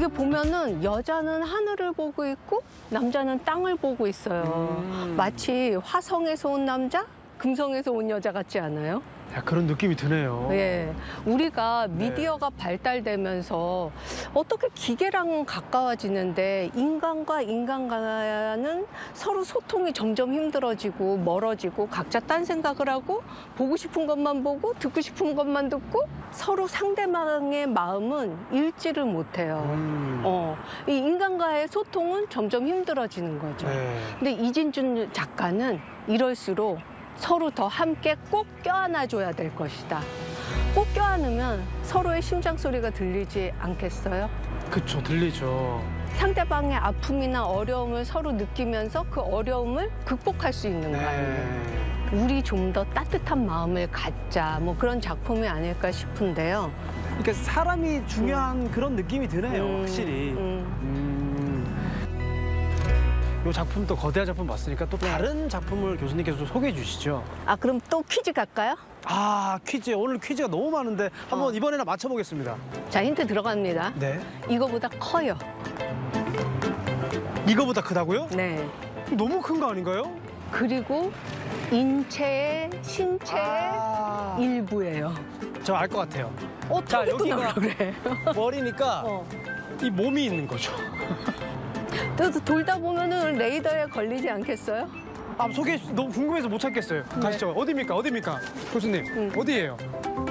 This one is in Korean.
보면은 여자는 하늘을 보고 있고 남자는 땅을 보고 있어요. 마치 화성에서 온 남자, 금성에서 온 여자 같지 않아요? 야, 그런 느낌이 드네요. 예, 우리가 미디어가 발달되면서 어떻게 기계랑 가까워지는데 인간과 인간과는 서로 소통이 점점 힘들어지고 멀어지고 각자 딴 생각을 하고 보고 싶은 것만 보고 듣고 싶은 것만 듣고 서로 상대방의 마음은 읽지를 못해요. 이 인간과의 소통은 점점 힘들어지는 거죠. 네. 근데 이진준 작가는 이럴수록 서로 더 함께 꼭 껴안아줘야 될 것이다. 꼭 껴안으면 서로의 심장 소리가 들리지 않겠어요? 그쵸, 들리죠. 상대방의 아픔이나 어려움을 서로 느끼면서 그 어려움을 극복할 수 있는 거 아니에요? 우리 좀 더 따뜻한 마음을 갖자, 뭐 그런 작품이 아닐까 싶은데요. 그러니까 사람이 중요한 그런 느낌이 드네요, 확실히. 이 작품도 거대한 작품 봤으니까 또 다른 작품을 교수님께서 소개해 주시죠. 아, 그럼 또 퀴즈 갈까요? 아, 퀴즈. 오늘 퀴즈가 너무 많은데 한번 이번에나 맞춰보겠습니다. 자, 힌트 들어갑니다. 네. 이거보다 커요. 이거보다 크다고요? 네. 너무 큰 거 아닌가요? 그리고 인체의, 신체의 일부예요. 저 알 것 같아요. 자, 여기가 그래. 머리니까 이 몸이 있는 거죠. 또 돌다 보면은 레이더에 걸리지 않겠어요? 아, 소개 너무 궁금해서 못 찾겠어요. 가시죠. 어디입니까? 어디입니까? 교수님, 어디예요?